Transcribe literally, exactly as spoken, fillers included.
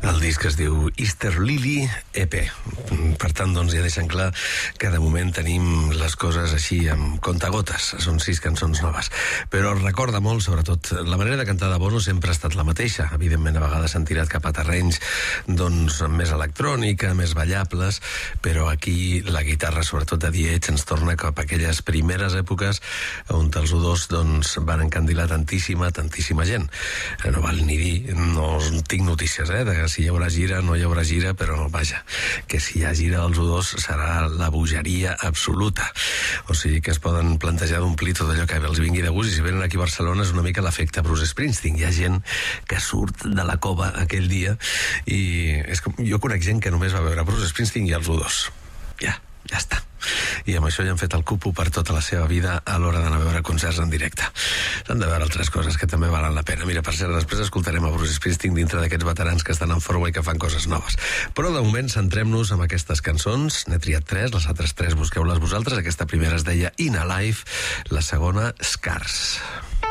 El disc es diu Easter Lily E P. Per tant, doncs, ja deixen clar que de moment tenim les coses així amb contagotes. Són sis cançons noves. Però recorda molt, sobretot, la manera de cantar de Bono sempre ha estat la mateixa. Evidentment, a vegades s'han tirat cap a terrenys doncs, més electrònica, més ballables, però aquí la guitarra, sobretot de The Edge, ens torna cap a aquelles primeres èpoques on els U dos doncs, van encandilar tantíssima, tantíssima gent. No val ni dir, no tinc notícies, eh, de si hi haurà gira, no hi haurà gira, però vaja, que si hi ha gira dels U dos serà la bogeria absoluta. O sigui que es poden plantejar d'omplir tot allò que els vingui de gust, i si venen aquí a Barcelona és una mica l'efecte Bruce Springsteen. Hi ha gent que surt de la cova aquell dia i és com, jo conec gent que només va veure Bruce Springsteen i els U dos. Ja, ja està. I amb això ja han fet el cupo per tota la seva vida a l'hora d'anar a veure concerts en directe. S'han de veure altres coses que també valen la pena. Mira, per cert, després escoltarem a Bruce Springsteen dintre d'aquests veterans que estan en forma i que fan coses noves. Però de moment centrem-nos en aquestes cançons. N'he triat tres, les altres tres busqueu-les vosaltres. Aquesta primera es deia In Alive, la segona Scars.